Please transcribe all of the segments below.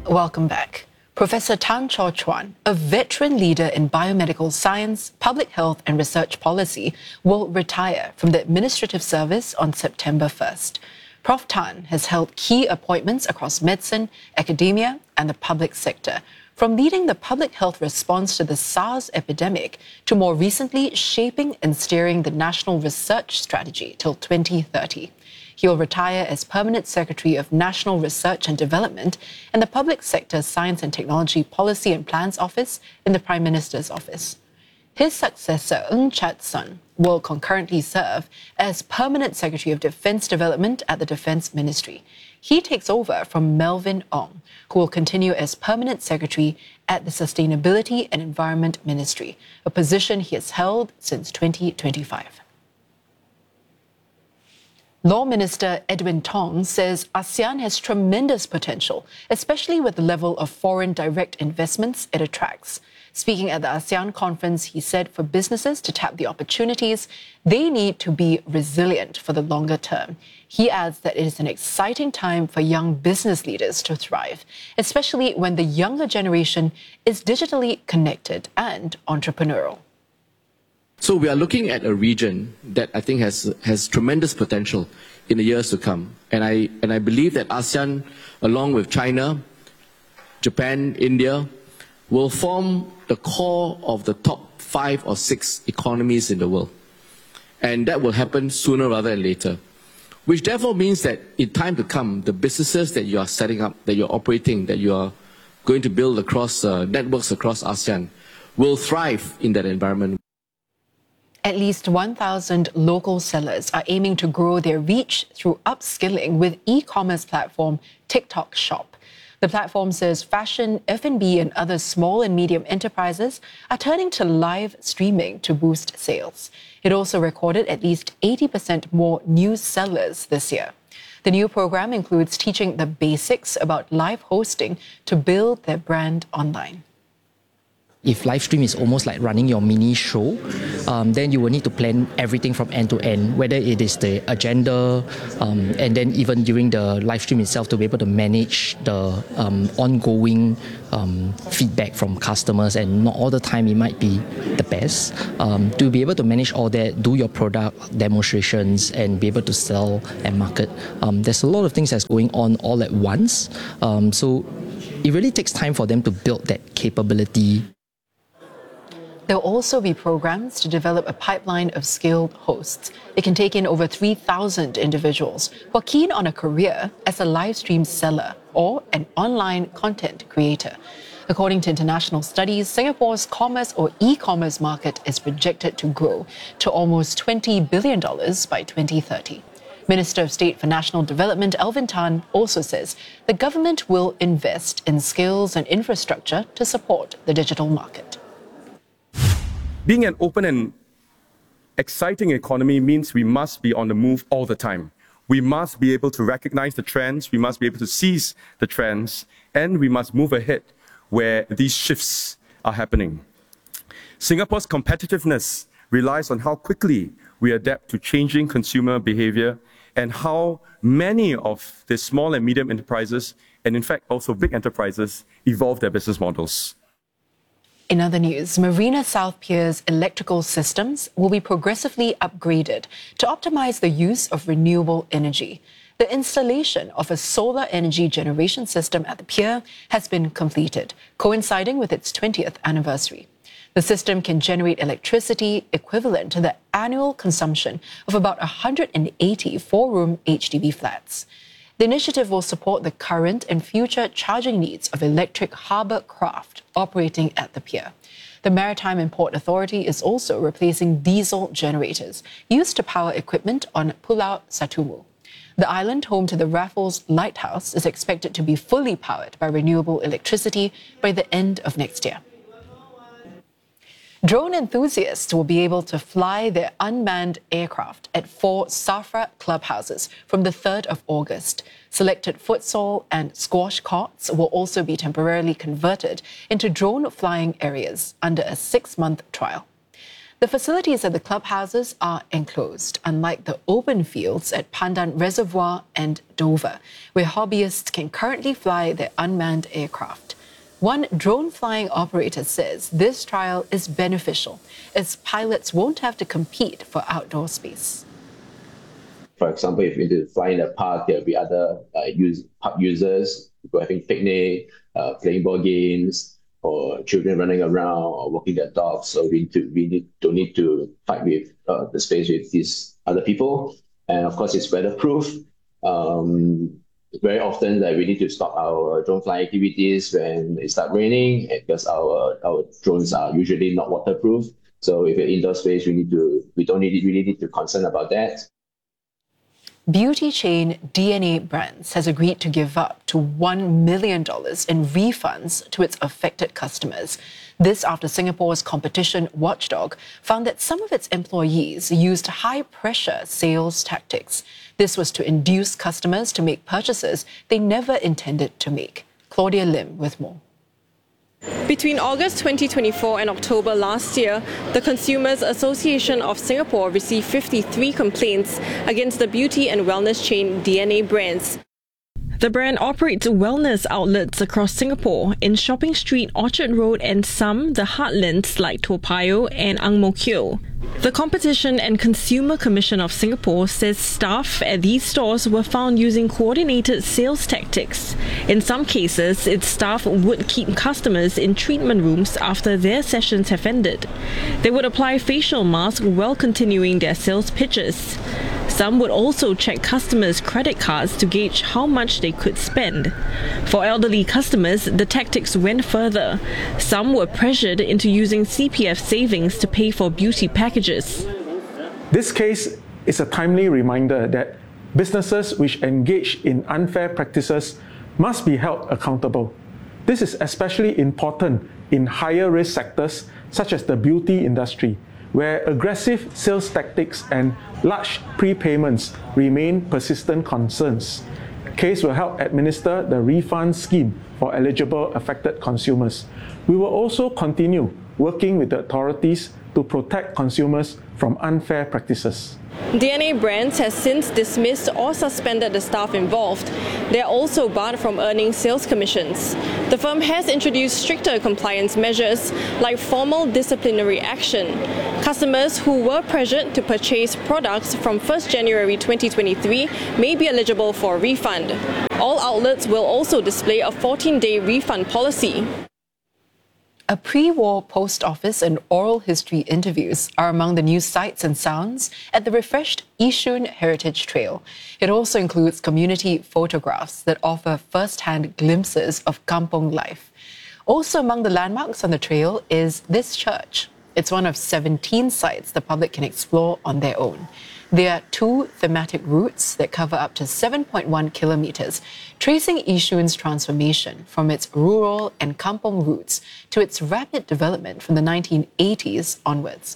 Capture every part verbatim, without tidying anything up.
Welcome back. Professor Tan Chaw Chuan, a veteran leader in biomedical science, public health and research policy, will retire from the administrative service on September first. Professor Tan has held key appointments across medicine, academia and the public sector, from leading the public health response to the SARS epidemic to more recently shaping and steering the National Research Strategy till twenty thirty. He will retire as Permanent Secretary of National Research and Development and the Public Sector Science and Technology Policy and Plans Office in the Prime Minister's Office. His successor, Ng Chat Sun, will concurrently serve as Permanent Secretary of Defence Development at the Defence Ministry. He takes over from Melvin Ong, who will continue as Permanent Secretary at the Sustainability and Environment Ministry, a position he has held since twenty twenty-five. Law Minister Edwin Tong says ASEAN has tremendous potential, especially with the level of foreign direct investments it attracts. Speaking at the ASEAN conference, he said for businesses to tap the opportunities, they need to be resilient for the longer term. He adds that it is an exciting time for young business leaders to thrive, especially when the younger generation is digitally connected and entrepreneurial. So we are looking at a region that I think has has tremendous potential in the years to come. And I, and I believe that ASEAN, along with China, Japan, India, will form the core of the top five or six economies in the world. And that will happen sooner rather than later. Which therefore means that in time to come, the businesses that you are setting up, that you're operating, that you are going to build across uh, networks across ASEAN, will thrive in that environment. At least one thousand local sellers are aiming to grow their reach through upskilling with e-commerce platform TikTok Shop. The platform says fashion, F and B and other small and medium enterprises are turning to live streaming to boost sales. It also recorded at least eighty percent more new sellers this year. The new program includes teaching the basics about live hosting to build their brand online. If live stream is almost like running your mini show, um, then you will need to plan everything from end to end, whether it is the agenda, um, and then even during the live stream itself to be able to manage the um, ongoing um, feedback from customers, and not all the time it might be the best. Um, to be able to manage all that, do your product demonstrations and be able to sell and market. Um, there's a lot of things that's going on all at once. Um, so it really takes time for them to build that capability. There will also be programs to develop a pipeline of skilled hosts. It can take in over three thousand individuals who are keen on a career as a live stream seller or an online content creator. According to international studies, Singapore's commerce or e-commerce market is projected to grow to almost twenty billion dollars by twenty thirty. Minister of State for National Development Alvin Tan also says the government will invest in skills and infrastructure to support the digital market. Being an open and exciting economy means we must be on the move all the time. We must be able to recognize the trends, we must be able to seize the trends, and we must move ahead where these shifts are happening. Singapore's competitiveness relies on how quickly we adapt to changing consumer behavior and how many of the small and medium enterprises, and in fact also big enterprises, evolve their business models. In other news, Marina South Pier's electrical systems will be progressively upgraded to optimize the use of renewable energy. The installation of a solar energy generation system at the pier has been completed, coinciding with its twentieth anniversary. The system can generate electricity equivalent to the annual consumption of about one hundred eighty four-room H D B flats. The initiative will support the current and future charging needs of electric harbour craft operating at the pier. The Maritime and Port Authority is also replacing diesel generators used to power equipment on Pulau Satumu. The island, home to the Raffles Lighthouse, is expected to be fully powered by renewable electricity by the end of next year. Drone enthusiasts will be able to fly their unmanned aircraft at four SAFRA clubhouses from the third of August. Selected futsal and squash courts will also be temporarily converted into drone flying areas under a six-month trial. The facilities at the clubhouses are enclosed, unlike the open fields at Pandan Reservoir and Dover, where hobbyists can currently fly their unmanned aircraft. One drone flying operator says this trial is beneficial, as pilots won't have to compete for outdoor space. For example, if you need to fly in a park, there'll be other uh, use, pub users who are having picnic, uh, playing board games, or children running around or walking their dogs. So we need to we need, don't need to fight with uh, the space with these other people. And of course, it's weatherproof. Um, very often, that like, we need to stop our drone flying activities when it starts raining, because our our drones are usually not waterproof. So if you're indoor space, we need to we don't need really need to concern about that. Beauty chain D N A Brands has agreed to give up to one million dollars in refunds to its affected customers. This after Singapore's competition watchdog found that some of its employees used high-pressure sales tactics. This was to induce customers to make purchases they never intended to make. Claudia Lim with more. Between August twenty twenty-four and October last year, the Consumers Association of Singapore received fifty-three complaints against the beauty and wellness chain D N A Brands. The brand operates wellness outlets across Singapore in Shopping Street, Orchard Road, and some the heartlands like Toa Payoh and Ang Mo Kio. The Competition and Consumer Commission of Singapore says staff at these stores were found using coordinated sales tactics. In some cases, its staff would keep customers in treatment rooms after their sessions have ended. They would apply facial masks while continuing their sales pitches. Some would also check customers' credit cards to gauge how much they could spend. For elderly customers, the tactics went further. Some were pressured into using C P F savings to pay for beauty packages. This case is a timely reminder that businesses which engage in unfair practices must be held accountable. This is especially important in higher risk sectors such as the beauty industry, where aggressive sales tactics and large prepayments remain persistent concerns. The case will help administer the refund scheme for eligible affected consumers. We will also continue working with the authorities to protect consumers from unfair practices. D N A Brands has since dismissed or suspended the staff involved. They are also barred from earning sales commissions. The firm has introduced stricter compliance measures like formal disciplinary action. Customers who were pressured to purchase products from first January twenty twenty-three may be eligible for a refund. All outlets will also display a fourteen-day refund policy. A pre-war post office and oral history interviews are among the new sights and sounds at the refreshed Yishun Heritage Trail. It also includes community photographs that offer first-hand glimpses of kampong life. Also among the landmarks on the trail is this church. It's one of seventeen sites the public can explore on their own. There are two thematic routes that cover up to seven point one kilometres, tracing Yishun's transformation from its rural and kampong roots to its rapid development from the nineteen eighties onwards.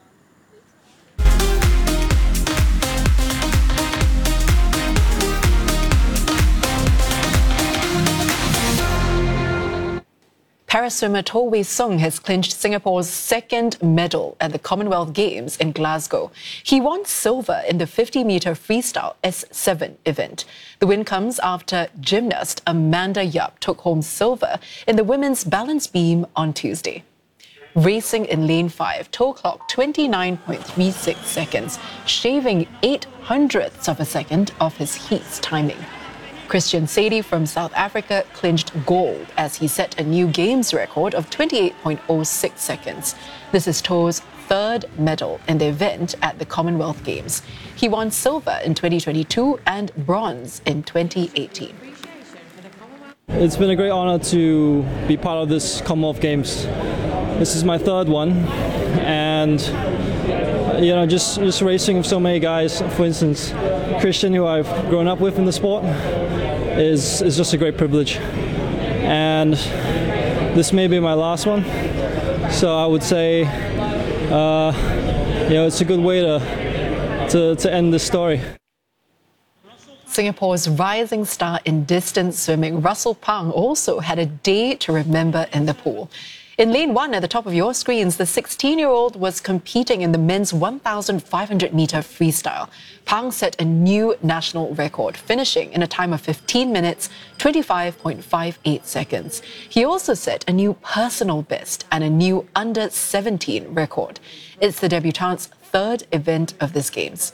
Paraswimmer Toh Wei Sung has clinched Singapore's second medal at the Commonwealth Games in Glasgow. He won silver in the fifty metre freestyle S seven event. The win comes after gymnast Amanda Yap took home silver in the women's balance beam on Tuesday. Racing in lane five, Toh clocked twenty-nine point three six seconds, shaving eight hundredths of a second off his heat's timing. Christian Sadie from South Africa clinched gold as he set a new games record of twenty-eight point oh six seconds. This is Toh's third medal in the event at the Commonwealth Games. He won silver in twenty twenty-two and bronze in twenty eighteen. It's been a great honour to be part of this Commonwealth Games. This is my third one, and you know, just, just racing with so many guys, for instance, Christian, who I've grown up with in the sport, is, is just a great privilege. And this may be my last one, so I would say, uh, you know, it's a good way to, to, to end this story. Singapore's rising star in distance swimming, Russell Pang, also had a day to remember in the pool. In lane one at the top of your screens, the sixteen-year-old was competing in the men's one thousand five hundred meter freestyle. Pang set a new national record, finishing in a time of fifteen minutes, twenty-five point five eight seconds. He also set a new personal best and a new under seventeen record. It's the debutante's third event of this Games.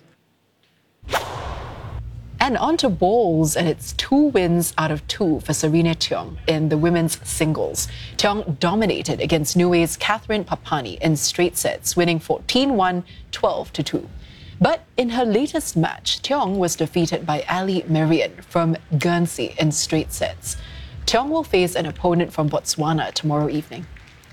And on to bowls, and it's two wins out of two for Serena Tiong in the women's singles. Tiong dominated against Niue's Catherine Papani in straight sets, winning fourteen one, twelve to two. But in her latest match, Tiong was defeated by Ali Marian from Guernsey in straight sets. Tiong will face an opponent from Botswana tomorrow evening.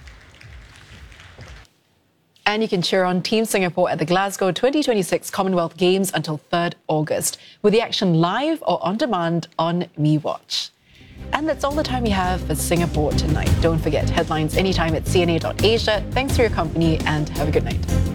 And you can cheer on Team Singapore at the Glasgow twenty twenty-six Commonwealth Games until third August, with the action live or on demand on MeWatch. And that's all the time we have for Singapore tonight. Don't forget, headlines anytime at C N A dot Asia. Thanks for your company and have a good night.